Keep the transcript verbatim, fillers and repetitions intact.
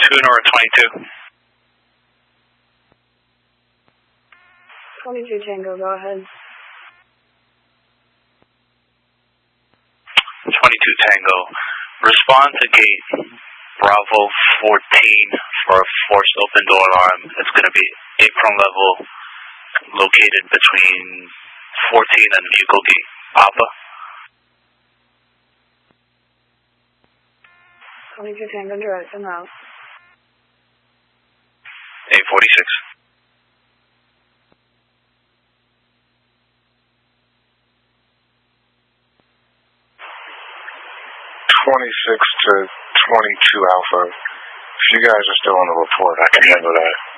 two Nora twenty-two. twenty-two Tango, go ahead. twenty-two Tango. Respond to gate Bravo fourteen for a forced open door alarm. It's going to be apron level located between fourteen and vehicle gate. Papa. twenty-two Tango, direct them out. eight forty-six. twenty-six to twenty-two Alpha. If you guys are still on the report, I can handle that.